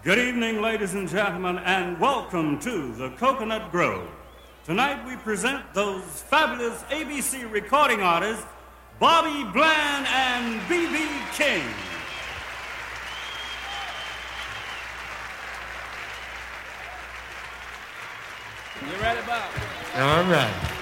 Good evening, ladies and gentlemen, and welcome to the Coconut Grove. Tonight we present those fabulous ABC recording artists, Bobby Bland and B.B. King. You ready, Bob? All right.